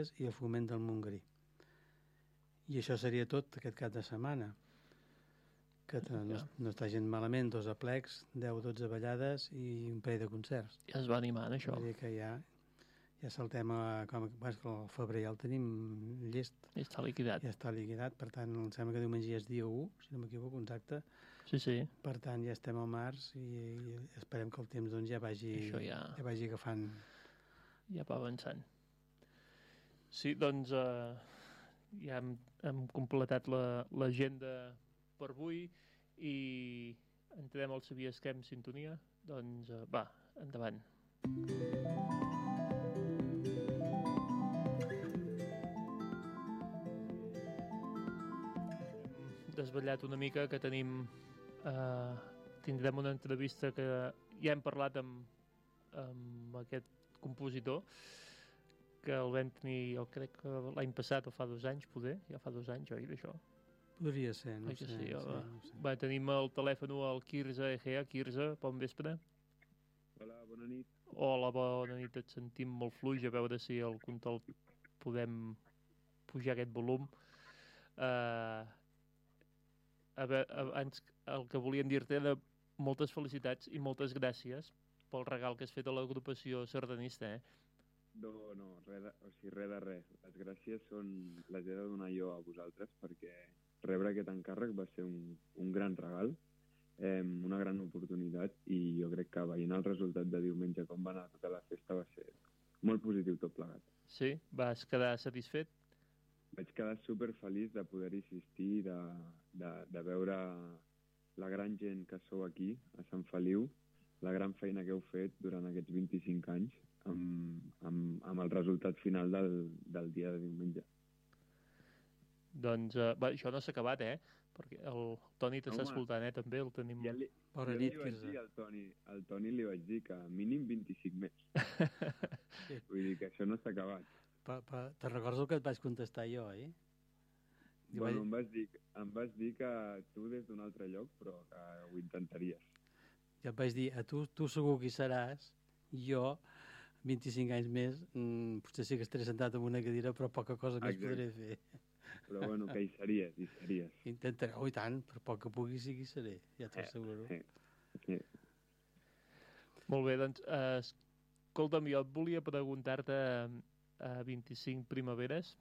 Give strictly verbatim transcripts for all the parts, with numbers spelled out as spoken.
Figueres i el foment del Montgarí. I això seria tot aquest cap de setmana, que no, no està gent malament, dos aplecs, deu o dotze ballades i un parell de concerts. Ja es va animant, això. Vull dir que ja, ja saltem a... Com, bueno, que el febrer ja el tenim llest. Ja està liquidat. Ja està liquidat, per tant, em sembla que diumenge ja és dia u, si no m'equivoco, exacte. Sí, sí. Per tant, ja estem al març i, i esperem que el temps doncs, ja, vagi, ja... ja vagi agafant... Ja va avançant. Sí, doncs eh, ja hem, hem completat l'agenda la, per avui i entrem al Sabies què en sintonia. Doncs eh, va, endavant. Desvetllat una mica que tenim eh, tindrem una entrevista que ja hem parlat amb, amb aquest compositor que el vam tenir, jo crec que l'any passat o fa dos anys, poder, ja fa dos anys, oi, d'això? Podria ser, no sé. Sí, sí, va. no sé. Va, tenim el telèfon al Quirze Egea. Quirze, bon vespre. Hola, bona nit. Hola, bona nit, et sentim molt fluix, a veure si al control podem pujar aquest volum. Uh, a veure, abans, el que volíem dir-te era moltes felicitats i moltes gràcies pel regal que has fet a l'agrupació sardanista, eh? No, no, res de, o sigui, res de res. Les gràcies són, les he de donar jo a vosaltres perquè rebre aquest encàrrec va ser un, un gran regal, eh, una gran oportunitat i jo crec que veient el resultat de diumenge com va anar tota la festa va ser molt positiu tot plegat. Sí? Vas quedar satisfet? Vaig quedar superfeliç de poder assistir, de, de, de veure la gran gent que sou aquí, a Sant Feliu, la gran feina que heu fet durant aquests vint-i-cinc anys, amb, amb, amb el resultat final del, del dia de diumenge. Doncs, uh, va, això no s'ha acabat, eh? Perquè el Toni t'està no, escoltant, eh? També el tenim... Ja li, Bona ja nit, li vaig dir al Toni, al Toni li vaig dir que mínim vint-i-cinc més. Sí. Vull dir que això no s'ha acabat. Pa, pa, te recordes el que et vaig contestar jo, eh? Bueno, vaig... em, vas dir, em vas dir que tu des d'un altre lloc, però que ho intentaries. Ja et vaig dir, a tu, tu segur que hi seràs, jo... vint-i-cinc anys més, mmm, potser sí que estaré sentat en una cadira, però poca cosa més Exacte. podré fer. Però bueno, que hi series, hi series. Intentaré, oh i tant, per poc que pugui sí que hi seré, ja t'ho asseguro. Eh, eh, eh. Molt bé, doncs, eh, escolta'm, jo et volia preguntar-te a uh, vint-i-cinc primaveres.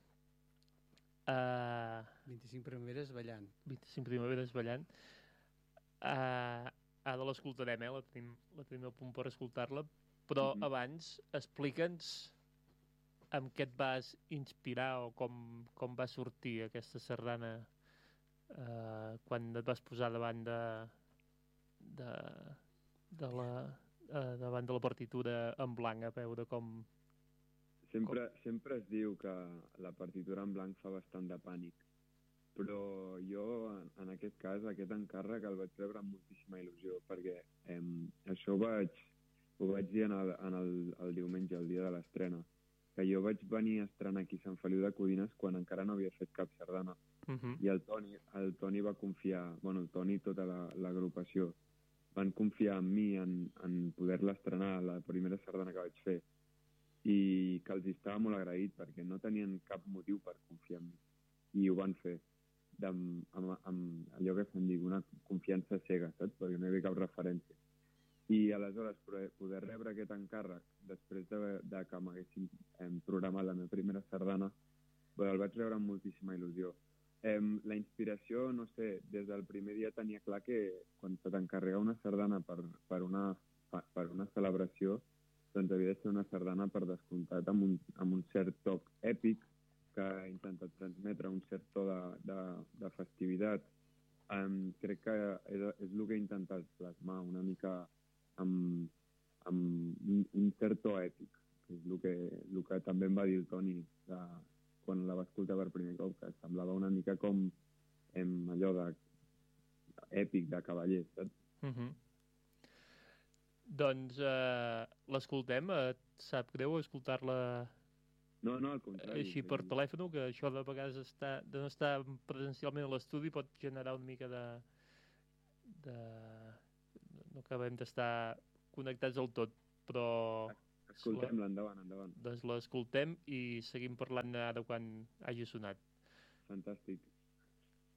Uh, vint-i-cinc primaveres ballant. vint-i-cinc primaveres ballant. Uh, ara l'escoltarem, eh? La tenim, la tenim a punt per escoltar-la. Però mm-hmm. abans, explica'ns amb què et vas inspirar o com, com va sortir aquesta sardana eh, quan et vas posar davant de, de, de, la, eh, davant de la partitura en blanc a veure com... Sempre, com... sempre es diu que la partitura en blanc fa bastant de pànic, però jo, en, en aquest cas, aquest encàrrec el vaig rebre amb moltíssima il·lusió, perquè eh, això vaig... ho vaig dir en el, en el, el diumenge, el dia de l'estrena, que jo vaig venir a estrenar aquí a Sant Feliu de Codines quan encara no havia fet cap sardana. Uh-huh. I el Toni, el Toni va confiar, bueno, el Toni i tota l'agrupació, la, van confiar en mi en, en poder-la estrenar, la primera sardana que vaig fer, i que els estava molt agraït perquè no tenien cap motiu per confiar en mi. I ho van fer, de, amb, amb, amb allò que se'n diu, una confiança cega, saps? Perquè no hi havia cap referència. I aleshores poder rebre aquest encàrrec després de, de que m'haguessin eh, programat la meva primera sardana, el vaig rebre amb moltíssima il·lusió. Eh, la inspiració, no sé, des del primer dia tenia clar que quan se t'encarrega una sardana per, per, una, per una celebració, doncs havia de ser una sardana per descomptat amb un, amb un cert toc èpic que ha intentat transmetre un cert to de, de, de festivitat. Um, crec que és, és el que he intentat plasmar una mica amb, amb un, un cert to èpic, que és el que, el que també em va dir el Toni de, quan la va escoltar per primer cop, que semblava una mica com em, allò de èpic, de cavaller, saps? Uh-huh. Doncs eh, l'escoltem, et sap greu escoltar-la no, no, al contrari, així per telèfon, que això de vegades està, de no estar presencialment a l'estudi pot generar una mica de... de... no acabem d'estar connectats del tot, però... Escoltem-la, endavant, endavant. Doncs l'escoltem i seguim parlant ara quan hagi sonat. Fantàstic.